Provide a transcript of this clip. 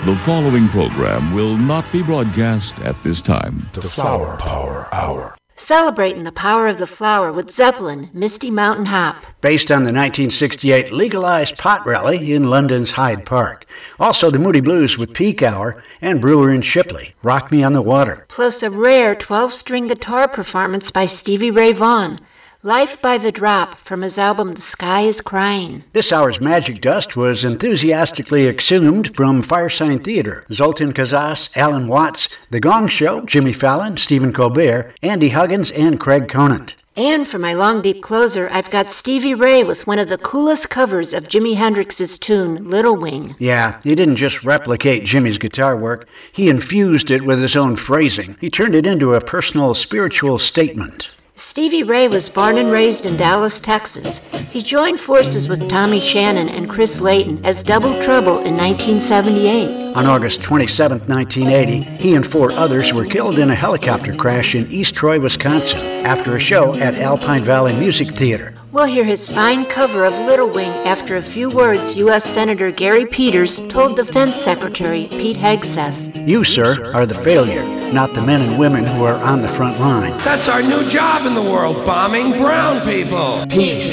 The following program will not be broadcast at this time. The Flower Power Hour. Celebrating the power of the flower with Zeppelin, Misty Mountain Hop. Based on the 1968 legalized pot rally in London's Hyde Park. Also the Moody Blues with Peak Hour and Brewer and Shipley, Rock Me on the Water. Plus a rare 12-string guitar performance by Stevie Ray Vaughan. Life by the Drop from his album The Sky is Crying. This hour's Magic Dust was enthusiastically exhumed from Firesign Theater. Zoltan Kazas, Alan Watts, The Gong Show, Jimmy Fallon, Stephen Colbert, Andy Huggins, and Craig Conant. And for my long deep closer, I've got Stevie Ray with one of the coolest covers of Jimi Hendrix's tune, Little Wing. Yeah, he didn't just replicate Jimmy's guitar work, he infused it with his own phrasing. He turned it into a personal spiritual statement. Stevie Ray was born and raised in Dallas, Texas. He joined forces with Tommy Shannon and Chris Layton as Double Trouble in 1978. On August 27, 1980, he and 4 others were killed in a helicopter crash in East Troy, Wisconsin, after a show at Alpine Valley Music Theater. We'll hear his fine cover of Little Wing after a few words U.S. Senator Gary Peters told Defense Secretary Pete Hegseth. You, sir, are the failure, not the men and women who are on the front line. That's our new job in the world, bombing brown people. Peace.